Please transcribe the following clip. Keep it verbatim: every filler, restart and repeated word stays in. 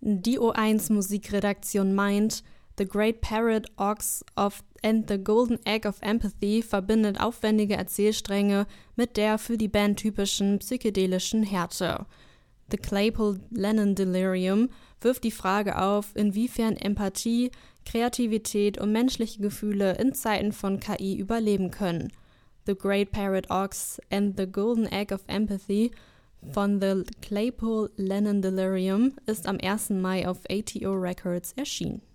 Die O eins Musikredaktion meint, The Great Parrot Ox of and the Golden Egg of Empathy verbindet aufwendige Erzählstränge mit der für die Band typischen psychedelischen Härte. The Claypool-Lennon Delirium wirft die Frage auf, inwiefern Empathie, Kreativität und menschliche Gefühle in Zeiten von K I überleben können. The Great Parrot Ox and the Golden Egg of Empathy von The Claypool-Lennon Delirium ist am ersten Mai auf A T O Records erschienen.